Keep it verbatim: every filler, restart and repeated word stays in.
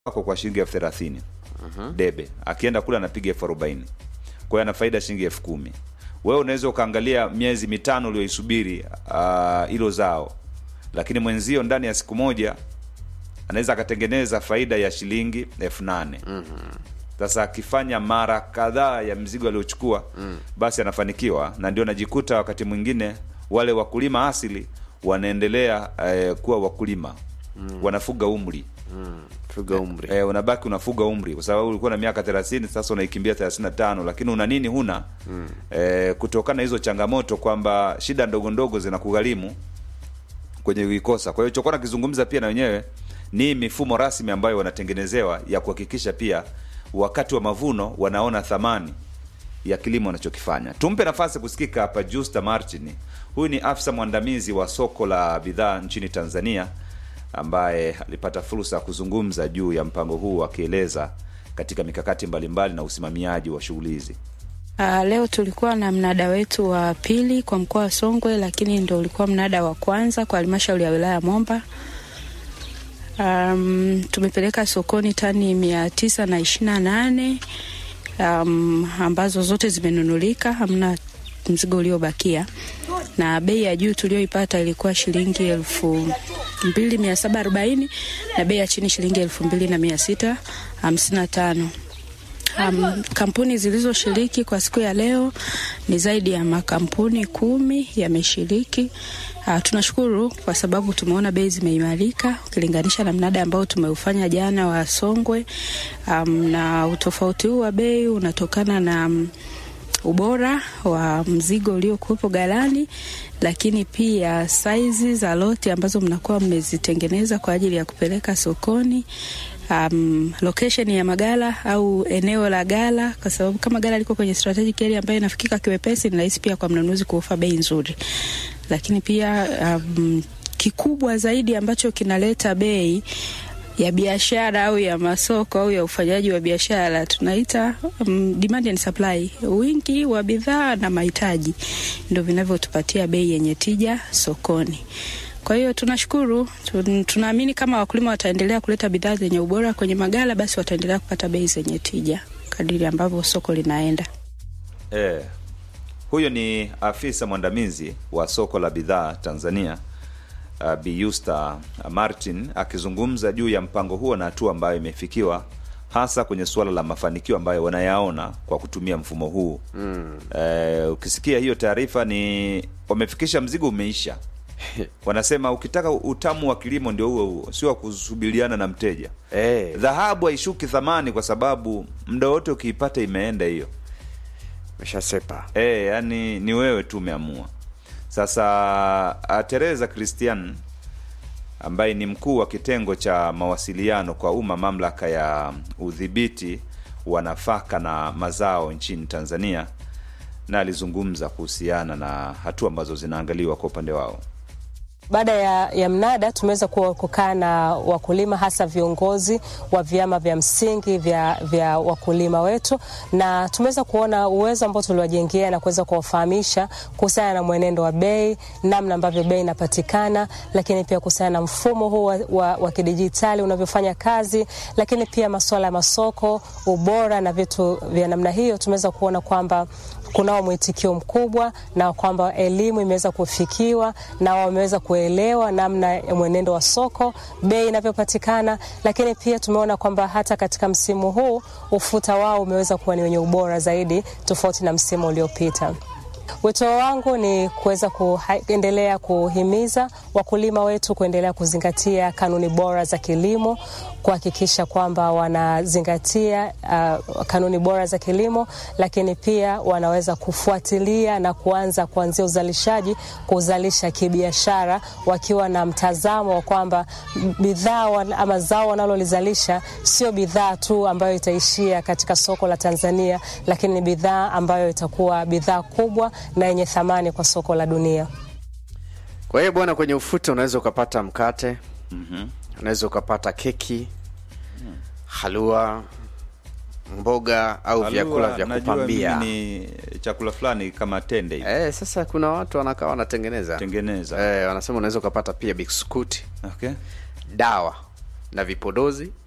wako kwa shilingi elfu thelathini. Mhm. Debe. Akienda kula anapiga elfu arobaini. Kwa hiyo ana faida shilingi elfu kumi. Wewe unaweza ukaangalia miezi mitano uliyoisubiri uh, hilo zao. Lakini mwenzio ndani ya siku moja anaweza akatengeneza faida ya shilingi elfu nane. Mhm. Sasa akifanya mara kadhaa ya mzigo aliochukua, mm. basi anafanikiwa, na ndio najikuta wakati mwingine wale wakulima asili wanaendelea eh, kuwa wakulima. Mm. Wanafuga umri. Mm. Fuga umri. Eh, unabaki unafuga umri kwa sababu ulikuwa na miaka thelathini, sasa unaikimbia thelathini na tano, lakini una nini huna? Mm. Eh, kutokana hizo changamoto kwamba shida ndogo ndogo zinakugharimu kwenye kuikosa. Kwa hiyo chokona kizungumza pia na wenyewe ni mifumo rasmi ambayo wanatengenezewa ya kuhakikisha pia wakati wa mavuno wanaona thamani ya kilimo wanachokifanya. Tumpe nafasi kusikika hapa Justa Martin. Huyu ni afisa mwandamizi wa soko la bidhaa nchini Tanzania ambaye alipata fursa ya kuzungumza juu ya mpango huu, akieleza katika mikakati mbalimbali na usimamiaji wa shughuli hizi. Uh, leo tulikuwa na mnada wetu wa pili kwa mkoa wa Songwe, lakini ndio ulikuwa mnada wa kwanza kwa halmashauri ya wilaya ya Momba. Um, tumepeleka sokoni tani mia tisa na ishirini na nane um, ambazo zote zimenunulika, hamna mzigo uliobakia. Na bei ya juu tulioipata ilikuwa shilingi elfu mbili mia saba arobaini na bei ya chini shilingi elfu mbili na mia sita hamsini na tano. Um, kampuni zilizoshiriki kwa siku ya leo ni zaidi ya makampuni kumi yameshiriki. Uh, tunashukuru kwa sababu tumeona bei zimeimarika ukilinganisha na mnada ambao tumeufanya jana wa Songwe. Um, na utofauti huu wa bei unatokana na um, ubora wa mzigo uliokuwepo galani, lakini pia saizi za loti ambazo mnakuwa mmezitengeneza kwa ajili ya kupeleka sokoni. Um, location ya magala au eneo la gala, kwa sababu kama gala liko kwenye strategic area ambayo inafikika kiwepesi, ni rahisi pia kwa mnunuzi kuofa bei nzuri. Lakini pia um, kikubwa zaidi ambacho kinaleta bei ya biashara au ya masoko au ya ufanyaji wa biashara tunaita um, demand and supply. Wingi wa bidhaa na mahitaji ndio vinavyotupatia bei yenye tija sokoni. Kwa hiyo tunashukuru, tunaamini kama wakulima wataendelea kuleta bidhaa zenye ubora kwenye magala, basi wataendelea kupata bei zenye tija kadiri ambavyo soko linaenda. Eh. Huyo ni afisa mwandamizi wa soko la bidhaa Tanzania, uh, Justa Martin, akizungumza juu ya mpango huo na hatua ambayo imefikiwa hasa kwenye suala la mafanikio ambayo wanayaona kwa kutumia mfumo huu. Mm. Eh, ukisikia hiyo taarifa ni wamefikisha mzigo umeisha. Wanasema ukitaka utamu wa kilimo ndio huo huo, sio kusubiriana na mteja. Eh, dhahabu haishuki thamani kwa sababu muda wote ukiipata imeenda hiyo. Meshasepa. Eh, yani ni wewe tu umeamua. Sasa Teresa Christian ambaye ni mkuu wa kitengo cha mawasiliano kwa umma mamlaka ya udhibiti wa nafaka na mazao nchini Tanzania, na alizungumza kuhusiana na hatua ambazo zinaangaliwa kwa upande wao. Baada ya, ya mnada tumeweza kukaa na wakulima, hasa viongozi wa vyama vya msingi vya, vya wakulima wetu, na tumeweza kuona uwezo ambao tuliwajengea na kuweza kuwafahamisha kuhusiana na mwenendo wa bei, namna ambavyo bei inapatikana, lakini pia kuhusiana na mfumo huu wa, wa, wa kidijitali unavyofanya kazi, lakini pia masuala ya masoko, ubora na vitu vya namna hiyo. Tumeweza kuona kwamba kunao mwitikio mkubwa na kwamba elimu imeweza kufikiwa na wameweza kuelewa namna ya mwenendo wa soko, bei inavyopatikana, lakini pia tumeona kwamba hata katika msimu huu ufuta wao umeweza kuwa ni wenye ubora zaidi tofauti na msimu uliopita. Wito wangu ni kuweza kuendelea kuhimiza wakulima wetu kuendelea kuzingatia kanuni bora za kilimo, kuhakikisha kwamba wanazingatia uh, kanuni bora za kilimo, lakini pia wanaweza kufuatilia na kuanza kuanzia uzalishaji kuzalisha kibiashara, wakiwa na mtazamo wa kwamba bidhaa ama zao wanalolizalisha sio bidhaa tu ambayo itaishia katika soko la Tanzania, lakini ni bidhaa ambayo itakuwa bidhaa kubwa na yenye thamani kwa soko la dunia. Kwa hiyo bwana, kwenye ufuta unaweza ukapata mkate, Mhm. unaweza ukapata keki, halua, mboga au vyakula vya kupambia. Ni chakula fulani kama tende hivi. Eh, sasa kuna watu wanakaa wanatengeneza. Tengeneza. Eh, wanasema unaweza ukapata pia biskuti. Okay. Dawa na vipodozi